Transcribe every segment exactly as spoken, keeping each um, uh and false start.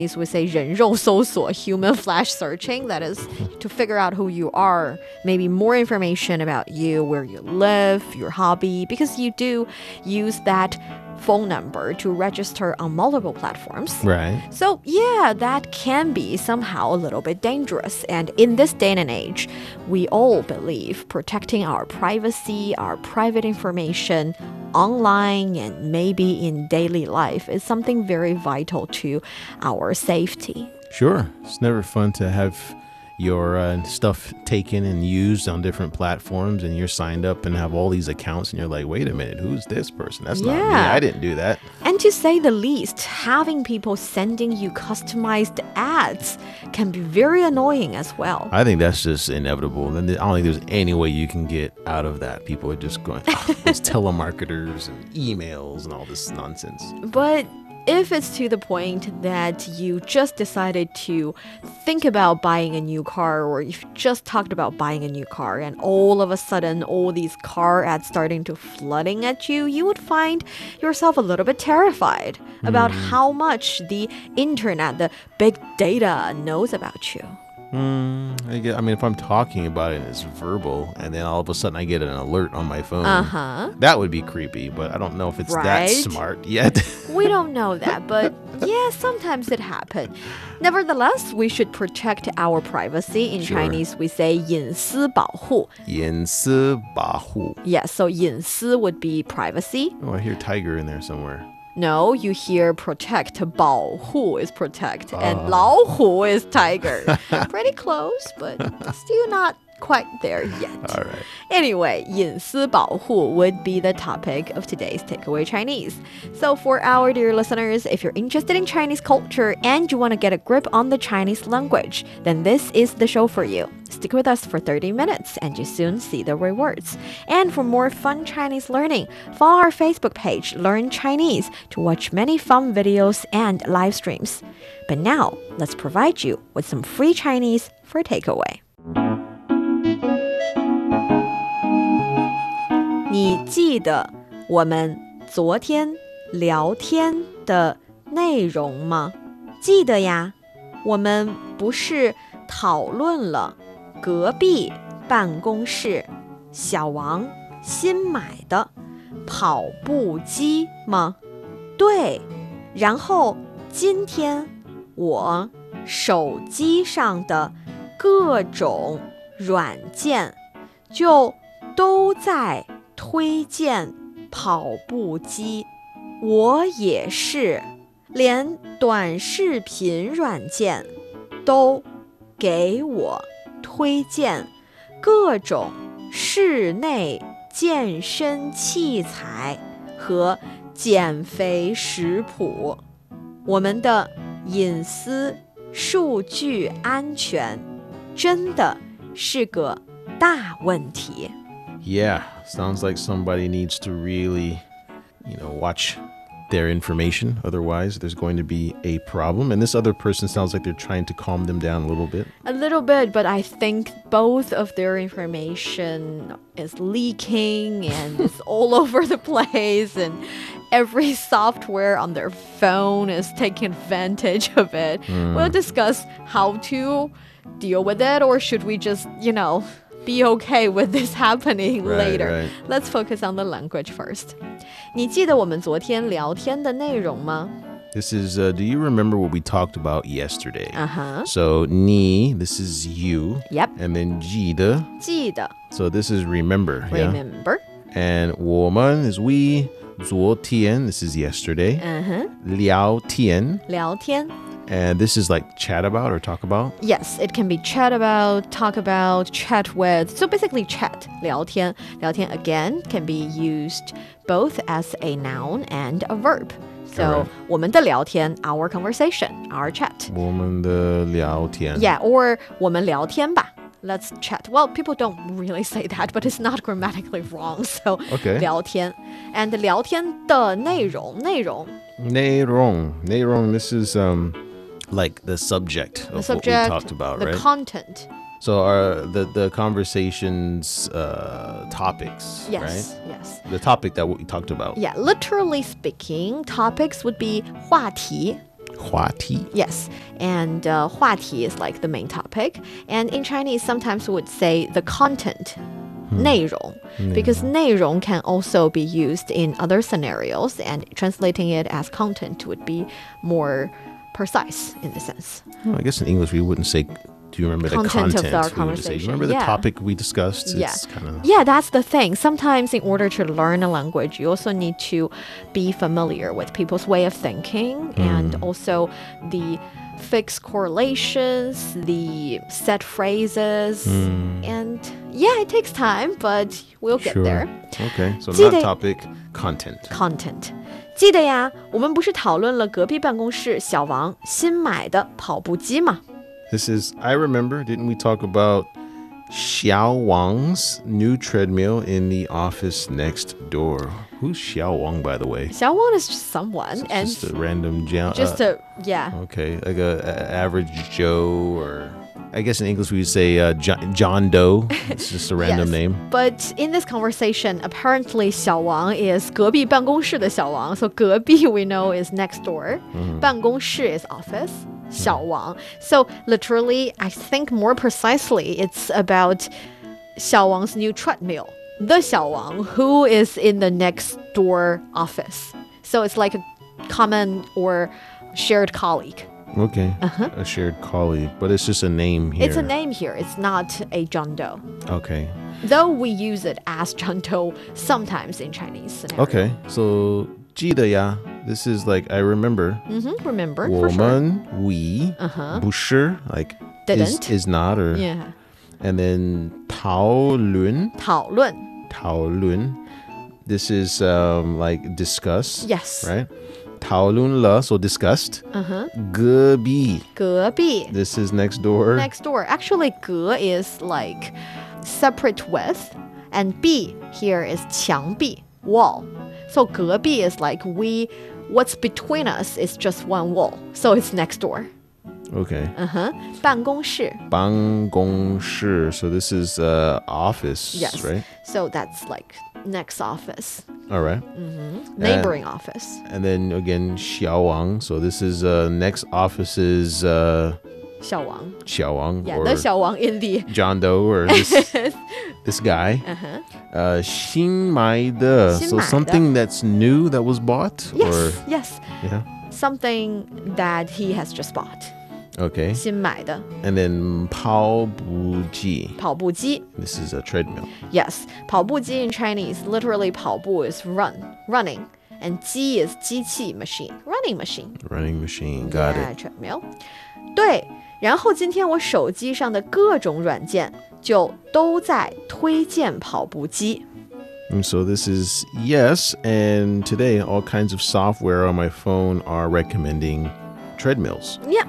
we say 人肉搜索 human flash searching, that is to figure out who you are, maybe more information about you, where you live, your hobby, because you do use that phone number to register on multiple platforms. Right. So yeah, that can be somehow a little bit dangerous. And in this day and age, we all believe protecting our privacy, our private information online and maybe in daily life is something very vital to our safety. Sure. It's never fun to have your uh, stuff taken and used on different platforms, and you're signed up and have all these accounts, and you're like, wait a minute, who's this person? That's not me. Yeah. I didn't do that. And to say the least, having people sending you customized ads can be very annoying as well. I think that's just inevitable. And I don't think there's any way you can get out of that. People are just going, oh, these telemarketers and emails and all this nonsense. But if it's to the point that you just decided to think about buying a new car, or you've just talked about buying a new car, and all of a sudden all these car ads starting to flooding at you, you would find yourself a little bit terrified about Mm. how much the internet, the big data knows about you. Mm, I, get, I mean, if I'm talking about it and it's verbal, and then all of a sudden I get an alert on my phone, Uh-huh. that would be creepy. But I don't know if it's that Right? smart yet. We don't know that, but yeah, sometimes it happens. Nevertheless, we should protect our privacy. In Sure. Chinese, we say 隐私保护. 隐私保护. Yeah, so 隐私 would be privacy. Oh, I hear tiger in there somewhere. No, you hear protect. 保护 is protect. And 老虎 is tiger. Pretty close, but still not quite there yet. All right. Anyway, 隐私保护 would be the topic of today's Takeaway Chinese. So for our dear listeners, if you're interested in Chinese culture and you want to get a grip on the Chinese language, then this is the show for you. Stick with us for thirty minutes and you soon see the rewards. And for more fun Chinese learning, follow our Facebook page, Learn Chinese, to watch many fun videos and live streams. But now, let's provide you with some free Chinese for takeaway. 你记得我们昨天聊天的内容吗？记得呀，我们不是讨论了隔壁办公室小王新买的跑步机吗？对，然后今天我手机上的各种软件就都在推荐跑步机，我也是，连短视频软件都给我推荐各种室内健身器材和减肥食谱。我们的隐私数据安全真的是个大问题。 Yeah, sounds like somebody needs to really, you know, watch their information. Otherwise, there's going to be a problem. And this other person sounds like they're trying to calm them down a little bit. A little bit, but I think both of their information is leaking and it's all over the place, and every software on their phone is taking advantage of it. Mm. We'll discuss how to deal with it, or should we just, you know, be okay with this happening Right, later. right. Let's focus on the language first. 你记得我们昨天聊天的内容吗？ This is, uh, do you remember what we talked about yesterday? Uh-huh. So, ni, this is you. Yep. And then 记得. 记得 So this is remember. Yeah? Remember. And 我们 is we. 昨天, this is yesterday. Uh-huh. 聊天. 聊天 And this is like chat about or talk about. Yes, it can be chat about, talk about, chat with. So basically chat, 聊天. 聊天 again can be used both as a noun and a verb. So Correct. 我们的聊天, our conversation, our chat. 我们的聊天. Yeah, or 我们聊天吧. Let's chat. Well, people don't really say that, but it's not grammatically wrong. So Okay. 聊天 and 聊天的内容, 内容内容. 内容, this is um like the subject of the subject, what we talked about, the right? content. So our the the conversation's uh topics, Yes, right? yes. The topic that we talked about. Yeah, literally speaking, topics would be 话题. 话题. Yes, and uh, 话题 is like the main topic. And in Chinese, sometimes we would say the content, 内容, because 内容 can also be used in other scenarios, and translating it as content would be more precise in the sense. Well, I guess in English we wouldn't say, do you remember Content the of content? our We would just say, conversation, remember the yeah. topic we discussed? Yeah. It's kind of... Yeah, that's the thing. Sometimes in order to learn a language, you also need to be familiar with people's way of thinking and also the fixed correlations, the set phrases. And yeah, it takes time, but we'll get Sure. there. Okay, so 记得- not topic, content. Content. 记得呀，我们不是讨论了隔壁办公室小王新买的跑步机吗？ This is, I remember, didn't we talk about Xiao Wang's new treadmill in the office next door? Who's Xiao Wang, by the way? 小王 is just someone, and Just a random Jiao. just a, yeah. Okay, like a, a average Joe, or I guess in English we would say uh, John, John Doe. It's just a random Yes. name. But in this conversation, apparently 小王 is 隔壁办公室的小王. So 隔壁 we know is next door. 办公室 is office. 小王. So literally, I think more precisely, it's about 小王's new treadmill. The 小王 who is in the next door office. So it's like a common or shared colleague. Okay, a shared colleague, but it's just a name here. It's a name here. It's not a John Doe. Okay, Though we use it as John Doe sometimes in Chinese scenario. okay. So 记得呀, this is like I remember. Mm-hmm, remember, for sure. 我们 we, Uh-huh. 不是 like Didn't. is is not, or Yeah. and then 讨论讨论. 讨论. This is um like discuss. Yes. Right. 讨论了, so discussed. Uh-huh. 隔壁. 隔壁. This is next door. Next door. Actually, 隔 is like separate with, and 壁 here is 墙壁, wall. So 隔壁 is like we, what's between us is just one wall. So it's next door. Okay. Uh-huh. 办公室. 办公室. So this is uh office, Yes. right? So that's like next office, All right. neighboring office. And then again, 小王. So this is uh next office is uh 小王. 小王 Yeah, or the 小王 in the John Doe or this this guy. uh-huh. Uh 新买的. So 新买的. something that's new that was bought, Yes, or yes. yeah. Something that he has just bought. Okay. 新买的 And then 跑步机. 跑步机. This is a treadmill. Yes, 跑步机 in Chinese, literally 跑步 is run, running. And 机 is 机器 machine, running machine. Running machine. Got yeah, it. treadmill. 对，然后今天我手机上的各种软件就都在推荐跑步机。 And so this is yes, and today all kinds of software on my phone are recommending treadmills. Yeah,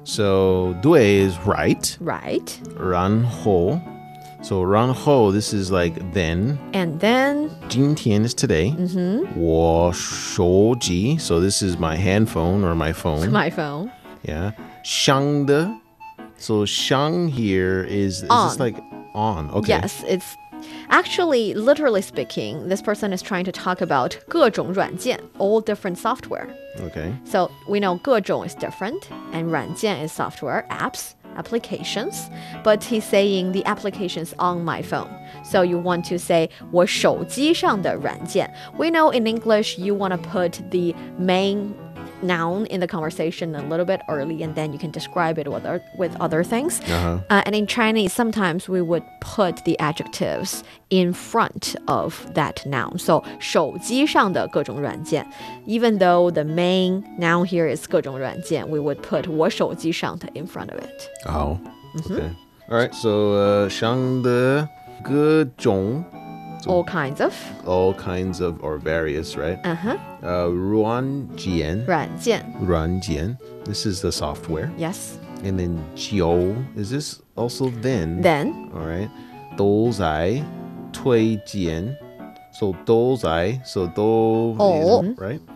So 对 is right, right. 然后 so 然后 this is like then, And then, 今天 is today. mm-hmm, 我手机 so this is my handphone or my phone. my phone. Yeah. 想的 so 想 here is, is On. this like on? Okay. Yes, it's actually, literally speaking, this person is trying to talk about 各种软件, all different software. Okay. So we know 各种 is different, and 软件 is software, apps, applications. But he's saying the applications on my phone. So you want to say 我手机上的软件. We know in English you want to put the main noun in the conversation a little bit early, and then you can describe it with other, with other things. Uh-huh. Uh, and in Chinese, sometimes we would put the adjectives in front of that noun. So 手机上的各种软件, even though the main noun here is 各种软件, we would put 我手机上的 in front of it. Oh. Okay. All right. So uh 想的各种 All kinds of all kinds of or various, right? uh-huh, Uh 软件软件. 软件 This is the software. Yes. And then 九 is this also then? Then, All right. 都在推荐 So 都在 so 都哦 is- right?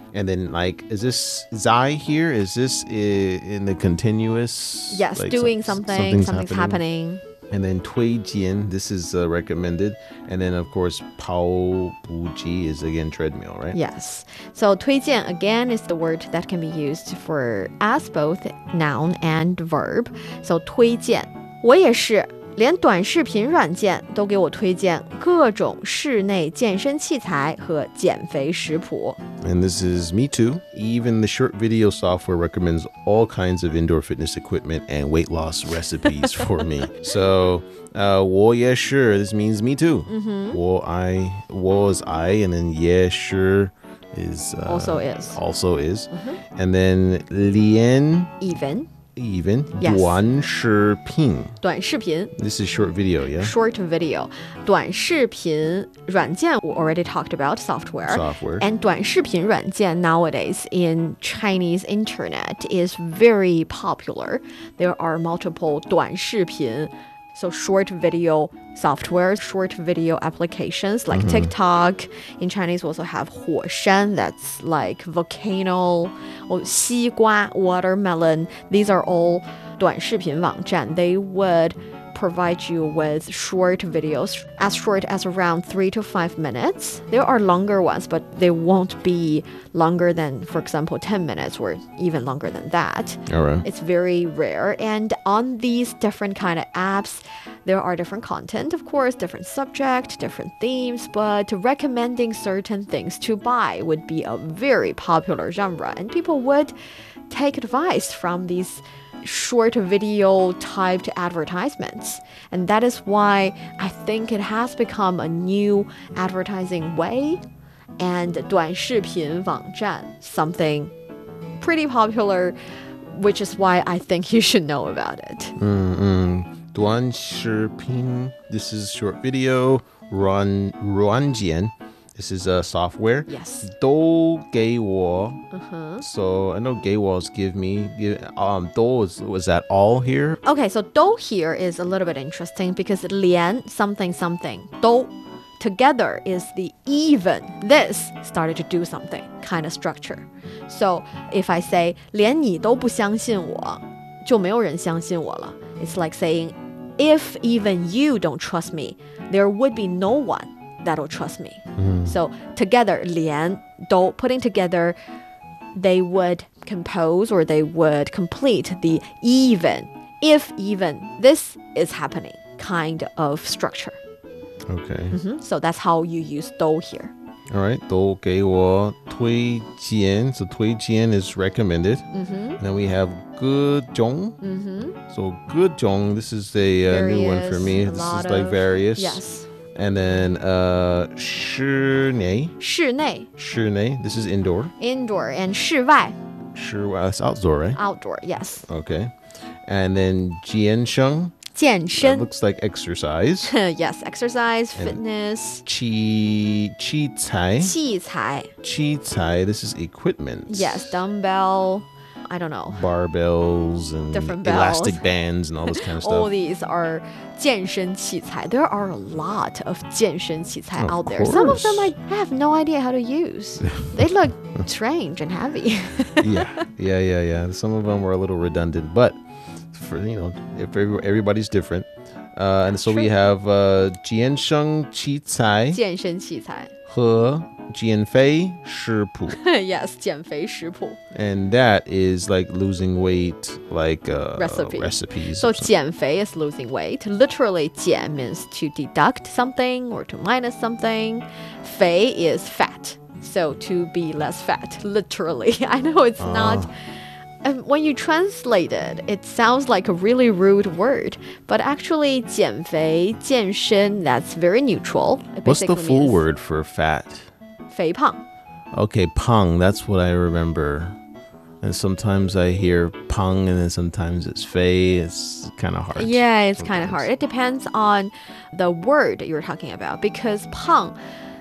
And then, like, is this zai here? Is this i- in the continuous? Yes, like, doing some- something, something's happening. And then 推荐, this is uh, recommended. And then, of course, 跑步机 is again treadmill, right? Yes. So 推荐 again is the word that can be used for as both noun and verb. So 推荐，我也是。连短视频软件都给我推荐各种室内健身器材和减肥食谱。 And this is me too. Even the short video software recommends all kinds of indoor fitness equipment and weight loss recipes for me. So, uh, 我也是, this means me too. Mm-hmm. 我I, 我 is I, and then 也是 is uh, Also is. Also is. Mm-hmm. And then 连 Even. Even. Yes. 短视频. 短视频 This is short video, yeah? Short video. 短视频软件 we already talked about software. Software. And 短视频软件 nowadays in Chinese internet is very popular. There are multiple 短视频, so short video software, short video applications like Mm-hmm. TikTok. In Chinese, we also have 火山, that's like volcano, or 西瓜, watermelon. These are all 短视频网站. They would provide you with short videos as short as around three to five minutes. There are longer ones, but they won't be longer than, for example, ten minutes or even longer than that. All right. It's very rare. And on these different kind of apps, there are different content, of course, different subject, different themes, but recommending certain things to buy would be a very popular genre. And people would take advice from these short video typed advertisements. And that is why I think it has become a new advertising way. And 短视频网站, something pretty popular, which is why I think you should know about it. Mm-mm. 短视频. This is short video. 软软件. This is a software. Yes. 都给我. Uh-huh. So I know 给我 is give me. Give, um, 都 is, was that all here? Okay, so 都 here is a little bit interesting because 连 something something 都 together is the even this started to do something kind of structure. So if I say 连你都不相信我就没有人相信我了. It's like saying if even you don't trust me, there would be no one that'll trust me. So together 连都 putting together, they would compose or they would complete the even if even this is happening kind of structure. Okay. Mhm. So that's how you use 都 here. All right. 都给我推荐. So 推荐 is recommended. Mm-hmm. And then we have 各种. Mm-hmm. So 各种, this is a uh, new one for me. Various, a This lot is like of- various. Yes. And then uh 室内. 室内室内. This is indoor. indoor and 室外 Sure, well, that's outdoor, right? outdoor. Yes. Okay. And then 健身. 健 That 身 looks like exercise. Yes, exercise, fitness, 器器材. 器材器材. This is equipment. Yes, dumbbell, I don't know. Barbells and Different bells. elastic bands and all this kind of All stuff. these are 健身器材. There are a lot of 健身器材 Of out there. Some of them course. I have no idea how to use. They look strange and heavy. yeah, yeah, yeah, yeah. Some of them were a little redundant, but for you know, if every- everybody's different. Uh, and so we True. have uh, 健身器材健身器材和减肥食谱. Yes, 减肥食谱 And that is like losing weight, like uh, Recipe. recipes. So or something. 减肥 is losing weight. Literally 减 means to deduct something or to minus something. 肥 is fat. So to be less fat, literally. I know it's not. Um, when you translate it, it sounds like a really rude word. But actually, 减肥,健身, that's very neutral. It What's the basically full means word for fat? 肥胖. Okay, pang, that's what I remember. And sometimes I hear pang and then sometimes it's fei. It's kind of hard. Yeah, it's kind of sometimes. hard. It depends on the word you're talking about because 胖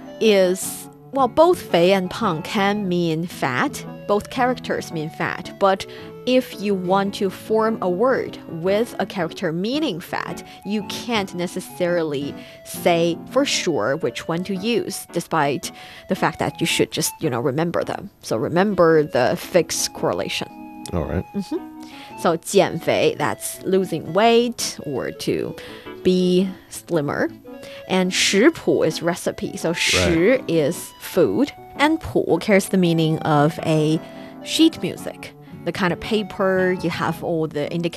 is, well, both 肥 and 胖 can mean fat. Both characters mean fat. But if you want to form a word with a character meaning fat, you can't necessarily say for sure which one to use, despite the fact that you should just, you know, remember them. So remember the fixed correlation. All right. So 减肥, that's losing weight or to be slimmer. And 食谱 is recipe. So 食 Right. is food. And 谱 carries the meaning of a sheet music. The kind of paper, you have all the indications